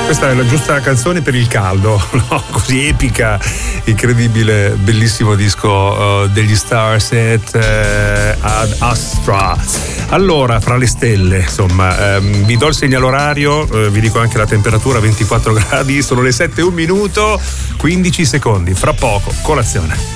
Questa è la giusta canzone per il caldo, no? Così epica, incredibile, bellissimo disco degli Starset, Ad Astra. Allora, fra le stelle, insomma, vi do il segnale orario, vi dico anche la temperatura, 24 gradi, sono le 7:01, 15 secondi, fra poco, colazione.